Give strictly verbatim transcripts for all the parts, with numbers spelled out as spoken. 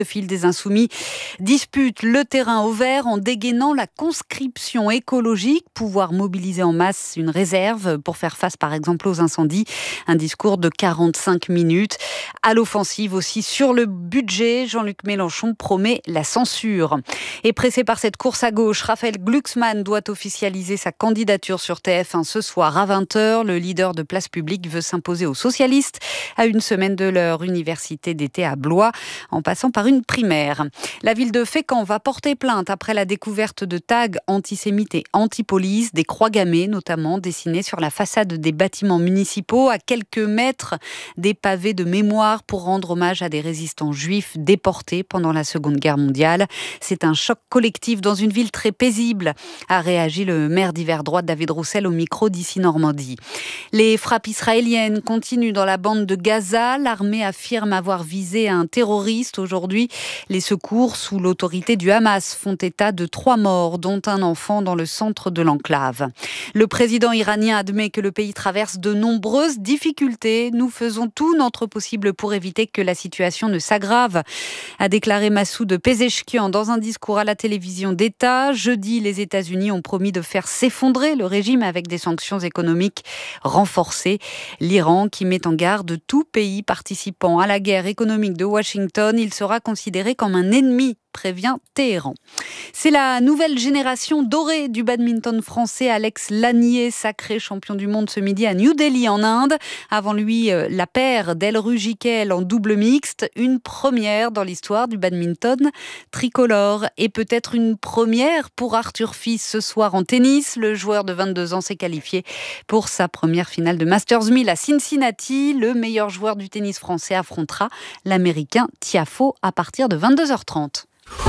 Le fil des Insoumis dispute le terrain au vert en dégainant la conscription écologique, pouvoir mobiliser en masse une réserve pour faire face par exemple aux incendies. Un discours de quarante-cinq minutes. À l'offensive aussi sur le budget, Jean-Luc Mélenchon promet la censure. Et pressé par cette course à gauche, Raphaël Glucksmann doit officialiser sa candidature sur T F un ce soir à vingt heures. Le leader de Place Publique veut s'imposer aux socialistes à une semaine de leur université d'été à Blois, en passant par une primaire. La ville de Fécamp va porter plainte après la découverte de tags antisémites et anti-police, des croix gammées notamment dessinées sur la façade des bâtiments municipaux, à quelques mètres des pavés de mémoire pour rendre hommage à des résistants juifs déportés pendant la Seconde Guerre mondiale. C'est un choc collectif dans une ville très paisible, a réagi le maire d'hiver droite David Roussel au micro d'Ici Normandie. Les frappes israéliennes continuent dans la bande de Gaza. L'armée affirme avoir visé un terroriste aujourd'hui. Les secours sous l'autorité du Hamas font état de trois morts, dont un enfant dans le centre de l'enclave. Le président iranien admet que le pays traverse de nombreuses difficultés. Nous faisons tout notre possible pour éviter que la situation ne s'aggrave, a déclaré Massoud Pezeshkian dans un discours à la télévision d'État. Jeudi, les États-Unis ont promis de faire s'effondrer le régime avec des sanctions économiques renforcées. L'Iran qui met en garde tout pays participant à la guerre économique de Washington, il sera considéré comme un ennemi, prévient Téhéran. C'est la nouvelle génération dorée du badminton français. Alex Lanier, sacré champion du monde ce midi à New Delhi en Inde. Avant lui, la paire d'Elru Gikel en double mixte. Une première dans l'histoire du badminton tricolore. Et peut-être une première pour Arthur Fils ce soir en tennis. Le joueur de vingt-deux ans s'est qualifié pour sa première finale de Masters mille à Cincinnati. Le meilleur joueur du tennis français affrontera l'Américain Tiafoe à partir de vingt-deux heures trente.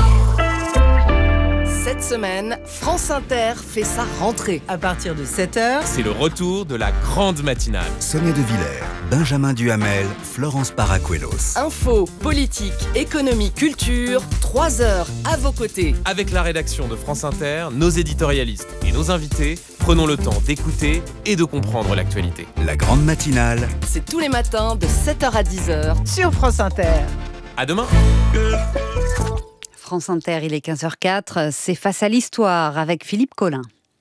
Cette semaine, France Inter fait sa rentrée. À partir de sept heures, c'est le retour de la grande matinale. Sonia De Villers, Benjamin Duhamel, Florence Paracuelos. Info, politique, économie, culture, trois heures à vos côtés. Avec la rédaction de France Inter, nos éditorialistes et nos invités, prenons le temps d'écouter et de comprendre l'actualité. La grande matinale, c'est tous les matins de sept heures à dix heures sur France Inter. À demain. France Inter, il est quinze heures quatre, c'est Face à l'Histoire avec Philippe Collin.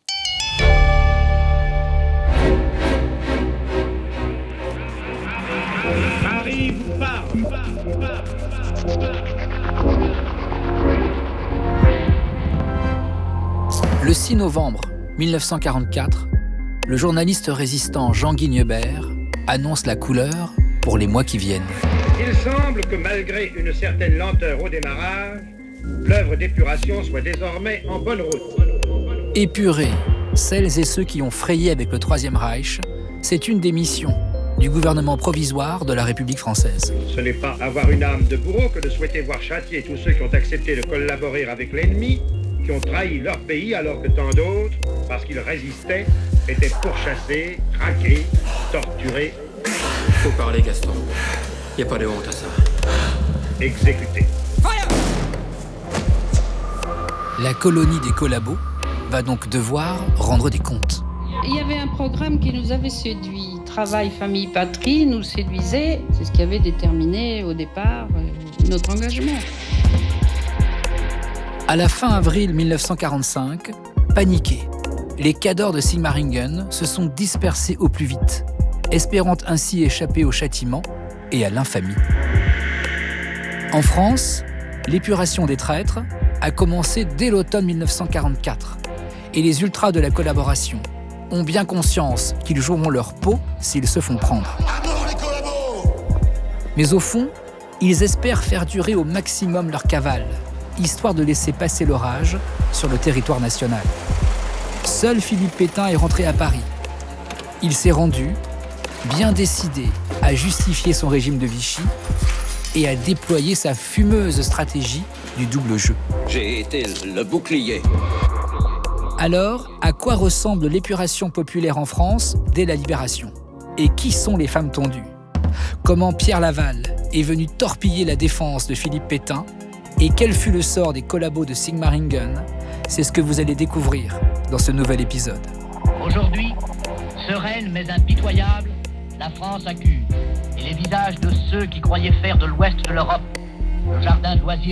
Paris part. Le six novembre mille neuf cent quarante-quatre, le journaliste résistant Jean Guignebert annonce la couleur pour les mois qui viennent. Il semble que malgré une certaine lenteur au démarrage, l'œuvre d'épuration soit désormais en bonne route. Épurer celles et ceux qui ont frayé avec le Troisième Reich, c'est une des missions du gouvernement provisoire de la République française. Ce n'est pas avoir une âme de bourreau que de souhaiter voir châtier tous ceux qui ont accepté de collaborer avec l'ennemi, qui ont trahi leur pays alors que tant d'autres, parce qu'ils résistaient, étaient pourchassés, traqués, torturés. Faut parler, Gaston. Y a pas de honte à ça. Exécutés. La colonie des collabos va donc devoir rendre des comptes. Il y avait un programme qui nous avait séduit. Travail, famille, patrie nous séduisait. C'est ce qui avait déterminé au départ notre engagement. À la fin avril mille neuf cent quarante-cinq, paniqués, les cadors de Sigmaringen se sont dispersés au plus vite, espérant ainsi échapper au châtiment et à l'infamie. En France, l'épuration des traîtres a commencé dès l'automne mille neuf cent quarante-quatre et les ultras de la collaboration ont bien conscience qu'ils joueront leur peau s'ils se font prendre. Mais au fond, ils espèrent faire durer au maximum leur cavale, histoire de laisser passer l'orage sur le territoire national. Seul Philippe Pétain est rentré à Paris. Il s'est rendu, bien décidé à justifier son régime de Vichy et à déployer sa fumeuse stratégie du double jeu. J'ai été le bouclier. Alors, à quoi ressemble l'épuration populaire en France dès la Libération ? Et qui sont les femmes tondues ? Comment Pierre Laval est venu torpiller la défense de Philippe Pétain ? Et quel fut le sort des collabos de Sigmaringen ? C'est ce que vous allez découvrir dans ce nouvel épisode. Aujourd'hui, sereine mais impitoyable, la France accuse. Et les visages de ceux qui croyaient faire de l'ouest de l'Europe le jardin de loisirs